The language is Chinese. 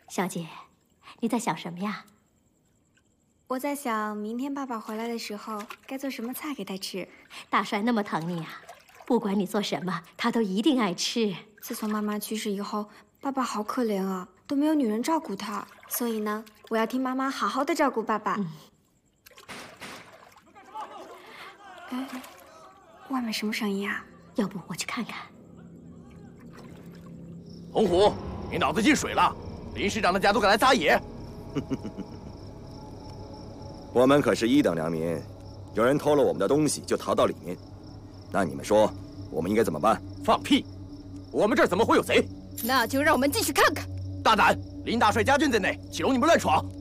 小姐，你在想什么呀？ 我在想，明天爸爸回来的时候该做什么菜给他吃。 大帅那么疼你啊，不管你做什么，他都一定爱吃。 自从妈妈去世以后，爸爸好可怜啊，都没有女人照顾他。所以呢，我要替妈妈好好的照顾爸爸。哎，外面什么声音啊？ 要不我去看看。 洪虎，你脑子进水了！林市长的家都敢来撒野！ 我们可是一等良民，有人偷了我们的东西就逃到里面，那你们说我们应该怎么办？ 放屁！我们这儿怎么会有贼？ 那就让我们进去看看。 大胆！林大帅家眷在内，岂容你们乱闯？